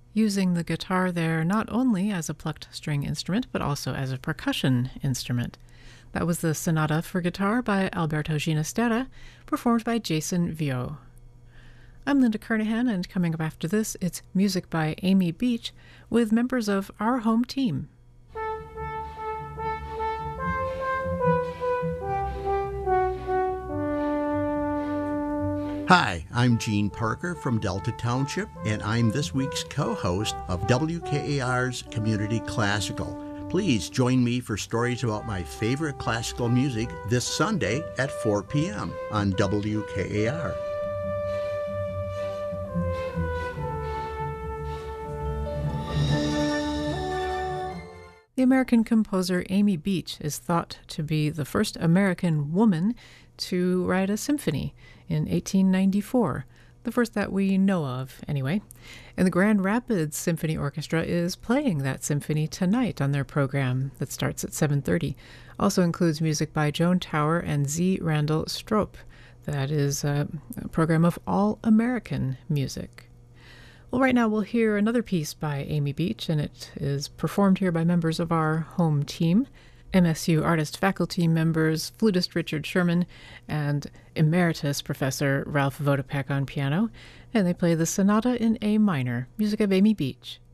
using the guitar there not only as a plucked string instrument, but also as a percussion instrument. That was the Sonata for Guitar by Alberto Ginastera, performed by Jason Viau. I'm Linda Kernahan, and coming up after this, it's music by Amy Beach with members of Our Home Team. Hi, I'm Gene Parker from Delta Township, and I'm this week's co-host of WKAR's Community Classical. Please join me for stories about my favorite classical music this Sunday at 4 p.m. on WKAR. The American composer Amy Beach is thought to be the first American woman to write a symphony in 1894, the first that we know of, anyway. And the Grand Rapids Symphony Orchestra is playing that symphony tonight on their program that starts at 7:30. Also includes music by Joan Tower and Z. Randall Stroop. That is a program of all-American music. Well, right now we'll hear another piece by Amy Beach, and it is performed here by members of Our Home Team. MSU artist faculty members flutist Richard Sherman and emeritus professor Ralph Vodopek on piano, and they play the Sonata in A minor, music of Amy Beach.